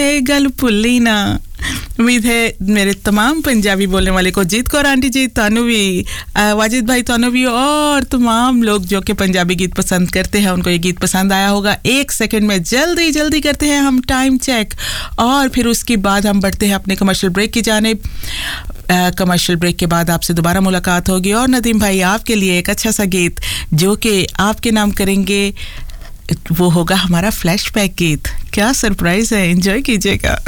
है गल भुल्ली ना उम्मीद है मेरे तमाम पंजाबी बोलने वाले को जीत कौर आंटी जी तानु भी वाजिद भाई तानु भी और तमाम लोग जो कि पंजाबी गीत पसंद करते हैं उनको ये गीत पसंद आया होगा 1 सेकंड में जल्दी करते हैं हम टाइम चेक और फिर उसके बाद हम बढ़ते हैं अपने कमर्शियल ब्रेक की जानिब कमर्शियल ब्रेक के बाद आपसे दोबारा मुलाकात होगी और नदीम भाई आपके लिए एक अच्छा सा गीत जो कि आपके नाम करेंगे वो होगा हमारा फ्लैशबैक गीत क्या सरप्राइज है एंजॉय कीजिएगा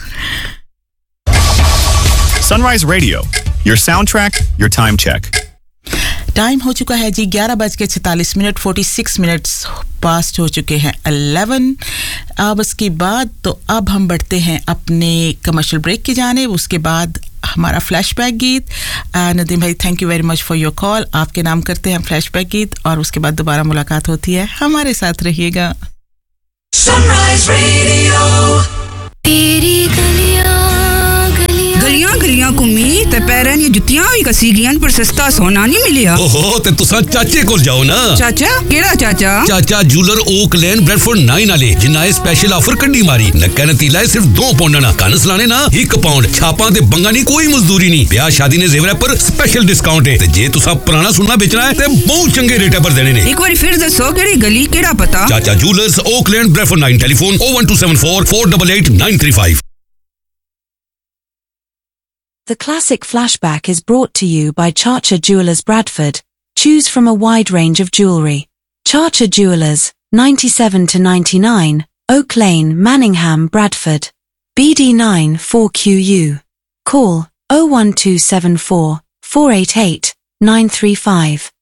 Sunrise Radio, your soundtrack, your time check. Time हो चुका है जी 11:46 46 मिनट्स पास्ट हो चुके हैं 11 अब इसके बाद तो अब हम बढ़ते हैं अपने कमर्शियल ब्रेक की जानिब उसके बाद हमारा फ्लैशबैक गीत नदीम भाई thank you very much for your call आपके नाम करते हैं हम फ्लैशबैक गीत और उसके बाद दोबारा मुलाकात होती है हमारे साथ रहिएगा Sunrise Radio तेरी गलियां घुम्मी ते पैरां दी जुत्तियां भी कसी गईयां पर सस्ता सोना नहीं मिलिया ओहो ते तुसा चाचे कोल जाओ ना चाचा केड़ा चाचा चाचा जूलर ओक लेन ब्रेडफोर्ड 9 वाले जिन्ना स्पेशल ऑफर कड्डी मारी नक्का नतीला है सिर्फ 2 पाउंड ना कान सलाने ना 1 पाउंड छापां ते बंगा नहीं कोई मजदूरी नहीं ब्याह शादी ने जेवर पर स्पेशल डिस्काउंट है ते जे तुसा पुराना सोना बेचना है ते बहुत चंगे रेट पर देने ने एक बार फिर दसो केड़ी गली केड़ा पता चाचा jewellers okay lane Bradford 9 telephone 01274 488 935 The Classic Flashback is brought to you by Charcher Jewelers Bradford. Choose from a wide range of jewellery. Charcher Jewelers, 97 to 99, Oak Lane, Manningham, Bradford. BD9 4QU. Call 01274 488 935.